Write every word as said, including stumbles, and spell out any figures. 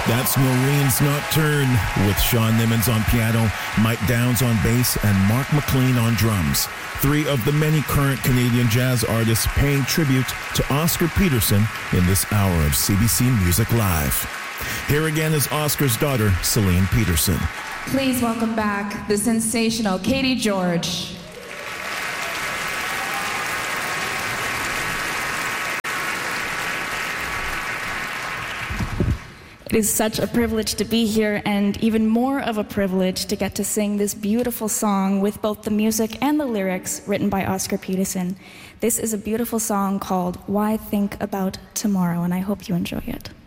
That's Noreen's Nocturne with Sean Nimmons on piano, Mike Downs on bass, and Mark McLean on drums. Three of the many current Canadian jazz artists paying tribute to Oscar Peterson in this hour of C B C Music Live. Here again is Oscar's daughter, Celine Peterson. Please welcome back the sensational Katie George. It is such a privilege to be here, and even more of a privilege to get to sing this beautiful song with both the music and the lyrics written by Oscar Peterson. This is a beautiful song called Why Think About Tomorrow, and I hope you enjoy it.